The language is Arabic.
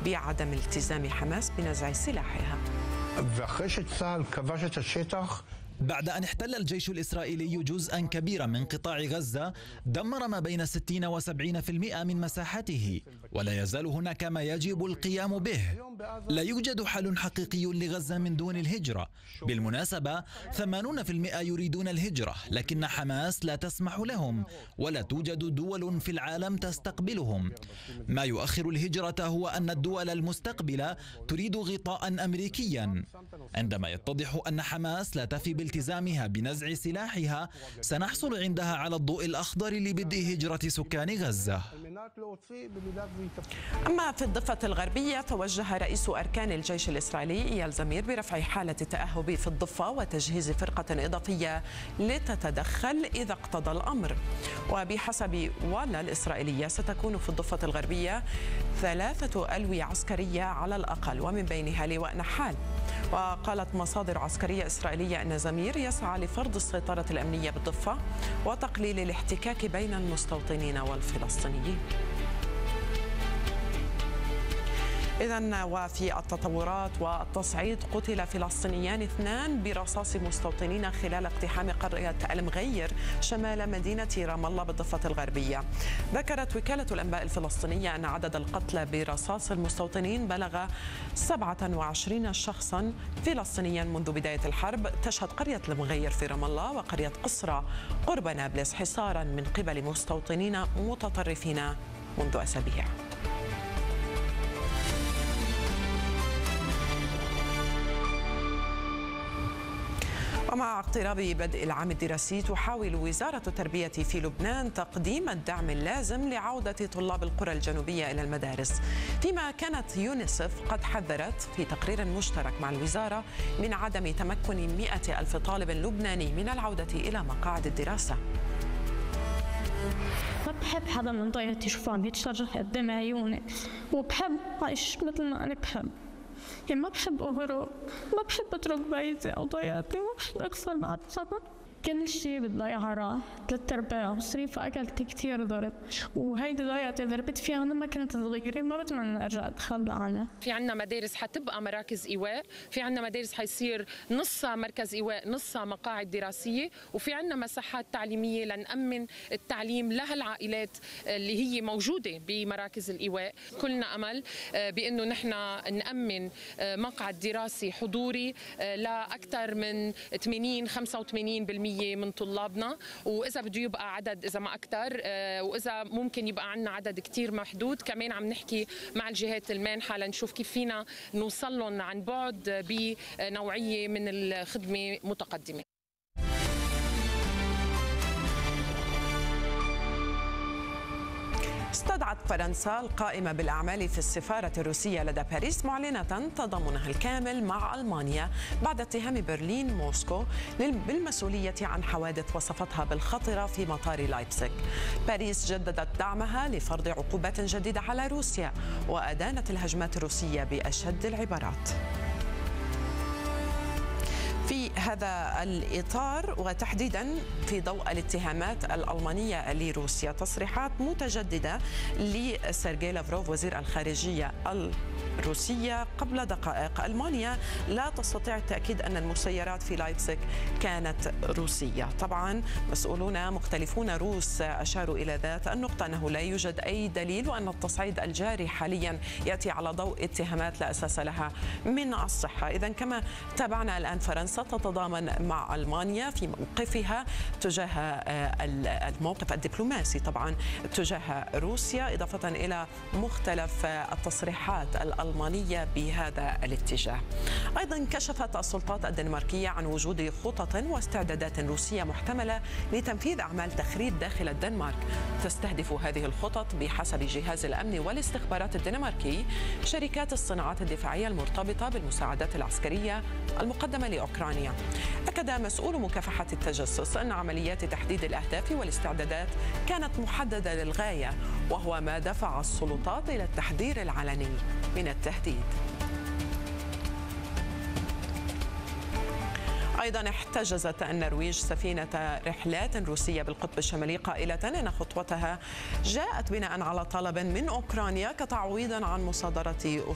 بعدم التزام حماس بنزع سلاحها. بعد أن احتل الجيش الإسرائيلي جزءا كبيرا من قطاع غزة، دمر ما بين 60 و 70% من مساحته، ولا يزال هناك ما يجب القيام به. لا يوجد حل حقيقي لغزة من دون الهجرة. بالمناسبة 80% يريدون الهجرة، لكن حماس لا تسمح لهم، ولا توجد دول في العالم تستقبلهم. ما يؤخر الهجرة هو أن الدول المستقبلة تريد غطاء أمريكيا. عندما يتضح أن حماس لا تفي بالتزامها بنزع سلاحها، سنحصل عندها على الضوء الأخضر لبدء هجرة سكان غزة. أما في الضفة الغربية، توجه رئيس أركان الجيش الإسرائيلي إيال زمير برفع حالة التأهب في الضفة وتجهيز فرقة إضافية لتتدخل إذا اقتضى الأمر. وبحسب والا الإسرائيلية ستكون في الضفة الغربية 3 ألوية عسكرية على الأقل، ومن بينها لواء نحال. وقالت مصادر عسكرية إسرائيلية أن زمير يسعى لفرض السيطرة الأمنية بالضفة وتقليل الاحتكاك بين المستوطنين والفلسطينيين. إذن وفي التطورات والتصعيد، قتل فلسطينيان 2 برصاص مستوطنين خلال اقتحام قرية المغير شمال مدينة رام الله بالضفة الغربية. ذكرت وكالة الأنباء الفلسطينية أن عدد القتلى برصاص المستوطنين بلغ 27 شخصا فلسطينيا منذ بداية الحرب. تشهد قرية المغير في رام الله وقرية قصرى قرب نابلس حصارا من قبل مستوطنين متطرفين منذ أسابيع. ومع اقتراب بدء العام الدراسي، تحاول وزارة التربية في لبنان تقديم الدعم اللازم لعودة طلاب القرى الجنوبية إلى المدارس، فيما كانت يونيسف قد حذرت في تقرير مشترك مع الوزارة من عدم تمكن 100,000 طالب لبناني من العودة إلى مقاعد الدراسة. ما بحب حدا من ضيعتي يشوف عم يتشرح قدام عيوني، وبحب أعيش مثل ما أنا بحب. يعني ما بحب أهرب، ما بحب أترك بيتي أو ضيعتي، ما بحب أكسر بعد سنة. كل شيء بالضيعة راح 3/4 مصريفة، أكلت كتير ضرب، وهيدي ضيعتي ضربت فيها أنا ما كنت صغيرة، ما بتمنى أرجع أتخلى عنها. في عنا مدارس حتبقى مراكز إيواء، في عنا مدارس حيصير نصها مركز إيواء نصها مقاعد دراسية، وفي عنا مساحات تعليمية لنأمن التعليم لهالعائلات اللي هي موجودة بمراكز الإيواء. كلنا أمل بأنه نحن نأمن مقعد دراسي حضوري لأكثر من 80-85% من طلابنا، وإذا بده يبقى عدد إذا ما أكثر، وإذا ممكن يبقى عندنا عدد كتير محدود. كمان عم نحكي مع الجهات المانحة لنشوف كيف فينا نوصل لهم عن بعد بنوعية من الخدمة متقدمة. استدعت فرنسا القائمة بالأعمال في السفارة الروسية لدى باريس معلنة تضامنها الكامل مع ألمانيا بعد اتهام برلين موسكو بالمسؤولية عن حوادث وصفتها بالخطرة في مطار لايبزيغ. باريس جددت دعمها لفرض عقوبات جديدة على روسيا وأدانت الهجمات الروسية بأشد العبارات. في هذا الإطار وتحديدا في ضوء الاتهامات الألمانية لروسيا، تصريحات متجددة لسيرجي لافروف وزير الخارجية الروسية قبل دقائق: ألمانيا لا تستطيع التأكيد أن المسيرات في لايبزيغ كانت روسية. طبعا مسؤولون مختلفون روس أشاروا إلى ذات النقطة أنه لا يوجد أي دليل، وأن التصعيد الجاري حاليا يأتي على ضوء اتهامات لا أساس لها من الصحة. إذن كما تابعنا الآن، فرنسا تتضامن مع ألمانيا في موقفها تجاه الموقف الدبلوماسي طبعا تجاه روسيا، إضافة إلى مختلف التصريحات الألمانية بهذا الاتجاه. أيضا كشفت السلطات الدنماركية عن وجود خطط واستعدادات روسية محتملة لتنفيذ أعمال تخريب داخل الدنمارك. تستهدف هذه الخطط بحسب جهاز الأمن والاستخبارات الدنماركي شركات الصناعات الدفاعية المرتبطة بالمساعدات العسكرية المقدمة لأوكرانيا. أكد مسؤول مكافحة التجسس أن عمليات تحديد الأهداف والاستعدادات كانت محددة للغاية، وهو ما دفع السلطات إلى التحذير العلني من التهديد. أيضا احتجزت النرويج سفينة رحلات روسية بالقطب الشمالي قائلة أن خطوتها جاءت بناء على طلب من أوكرانيا كتعويض عن مصادرة